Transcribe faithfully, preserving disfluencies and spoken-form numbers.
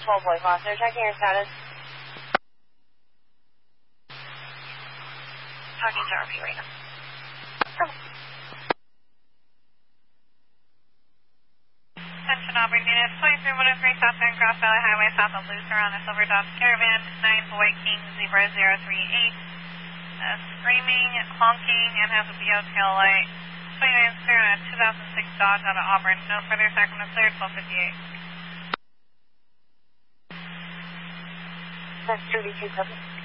twelve Boy Foster, checking your status. Talking to R P right now. Come. Attention Auburn units, twenty-three one oh three southbound Cross Valley Highway south of Luther on the Silver Dots Caravan, nine Boy King zebra zero three eight. Uh, screaming, honking, and has a B O tail light. twenty-nine clear on a two thousand six Dodge out of Auburn. No further Sacramento cleared, twelve fifty-eight. That's thirty-two seven.